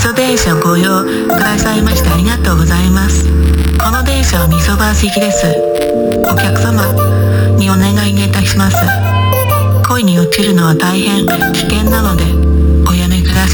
噌電車をご利用くださいましてありがとうございます。この電車は味噌バース行きです。お客様にお願いいたします。恋に落ちるのは大変危険なので、